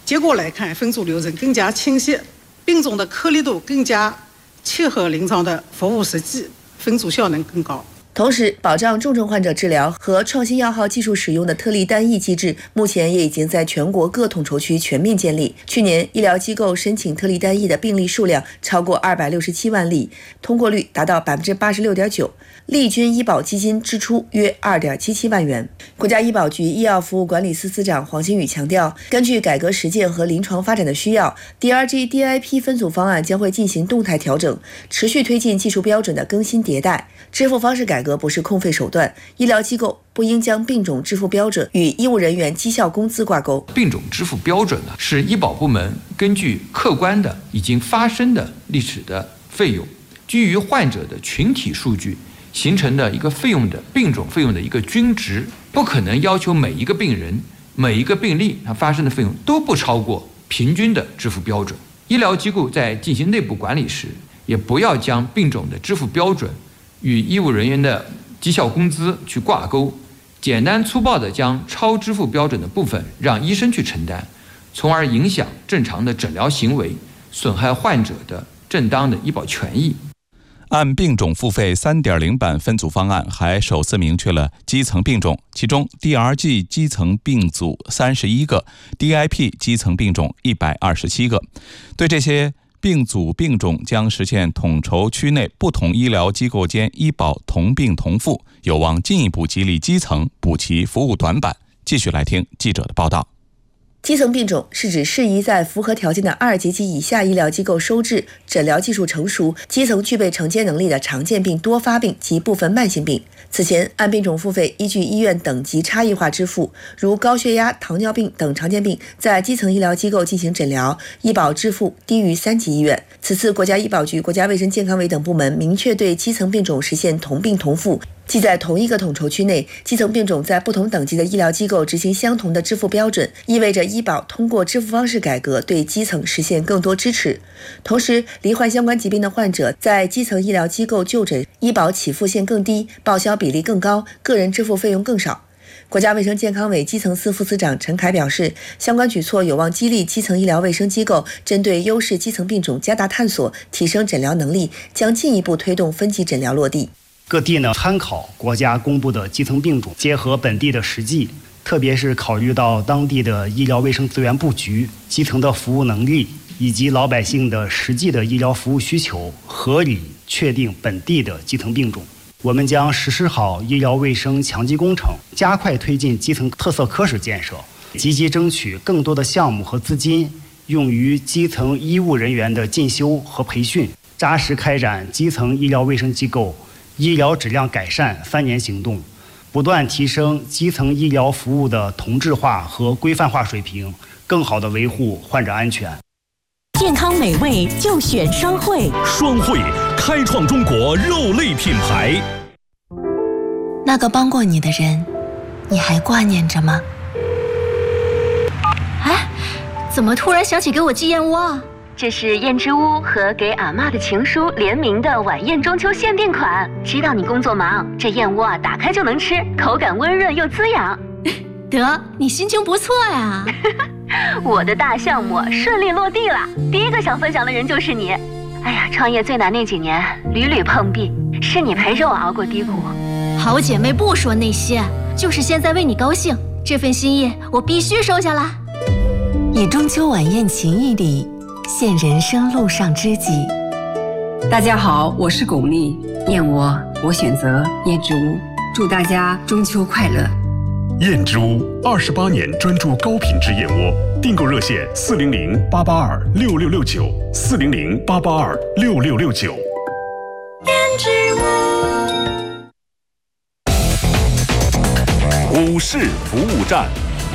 结果来看，分组流程更加清晰，病种的颗粒度更加切合临床的服务实际，分组效能更高。 同时，保障重症患者治疗和创新药号技术使用的特例单一机制，目前也已经在全国各统筹区全面建立。去年，医疗机构申请特例单一的病例数量超过267万例，通过率达到86.9%，利均医保基金支出约2.77万元。国家医保局医药服务管理司司长黄新宇强调，根据改革实践和临床发展的需要 ，DRG DIP 分组方案将会进行动态调整，持续推进技术标准的更新迭代。支付方式改革不是空费手段，医疗机构不应将病种支付标准与医务人员绩效工资挂钩。 病种支付标准呢，是医保部门根据客观的已经发生的历史的费用，基于患者的群体数据形成的一个费用的病种费用的一个均值，不可能要求每一个病人每一个病例它发生的费用都不超过平均的支付标准。医疗机构在进行内部管理时，也不要将病种的支付标准与医务人员的绩效工资去挂钩，简单粗暴地将超支付标准的部分让医生去承担，从而影响正常的诊疗行为，损害患者的正当的医保权益。 按病种付费 3.0 版分组方案还首次明确了基层病种，其中 DRG 基层病组31个， DIP 基层病种127个。对这些病组病种将实现统筹区内不同医疗机构间医保同病同付，有望进一步激励基层补齐服务短板。继续来听记者的报道。 基层病种是指适宜在符合条件的2级及以下医疗机构收治、诊疗技术成熟、基层具备承接能力的常见病、多发病及部分慢性病。此前，按病种付费依据医院等级差异化支付，如高血压、糖尿病等常见病在基层医疗机构进行诊疗，医保支付低于3级医院。此次国家医保局、国家卫生健康委等部门明确对基层病种实现同病同付，即在同一个统筹区内，基层病种在不同等级的医疗机构执行相同的支付标准，意味着医保通过支付方式改革对基层实现更多支持。同时，罹患相关疾病的患者在基层医疗机构就诊，医保起付线更低，报销比例更高，个人支付费用更少。国家卫生健康委基层司副司长陈凯表示，相关举措有望激励基层医疗卫生机构针对优势基层病种加大探索，提升诊疗能力，将进一步推动分级诊疗落地。 各地呢参考国家公布的基层病种，结合本地的实际，特别是考虑到当地的医疗卫生资源布局、基层的服务能力以及老百姓的实际的医疗服务需求，合理确定本地的基层病种。我们将实施好医疗卫生强基工程，加快推进基层特色科室建设，积极争取更多的项目和资金用于基层医务人员的进修和培训，扎实开展基层医疗卫生机构医疗质量改善3年行动，不断提升基层医疗服务的同质化和规范化水平，更好地维护患者安全。 健康美味就选双汇， 双汇开创中国肉类品牌。 那个帮过你的人，你还挂念着吗？ 哎，怎么突然想起给我寄燕窝啊？这是燕之屋和给阿嬷的情书联名的晚宴中秋限定款，知道你工作忙，这燕窝啊打开就能吃，口感温润又滋养。 得，你心情不错呀。 我的大项目顺利落地了，第一个想分享的人就是你。哎呀，创业最难那几年屡屡碰壁，是你陪着我熬过低谷。 好姐妹不说那些，就是现在为你高兴，这份心意我必须收下来。 以中秋晚宴情谊礼，献人生路上知己。 大家好，我是巩俐，燕窝我选择燕之屋，祝大家中秋快乐。 燕之屋28年专注高品质燕窝，订购热线400-882-6669，400-882-6669。 燕之屋。 股市服务站。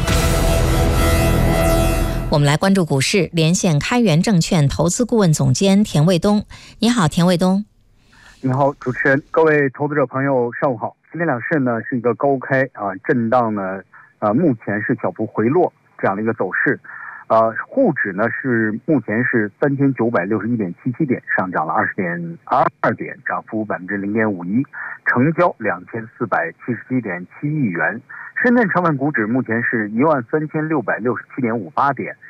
我们来关注股市，连线开元证券投资顾问总监田卫东。你好，田卫东。 你好，主持人，各位投资者朋友，上午好。今天两市呢是一个高开震荡呢，目前是小幅回落这样的一个走势。沪指呢是目前是3961.77点，上涨了20.22点，涨幅0.51%，成交2477.7亿元。深圳成分股指目前是13667.58点，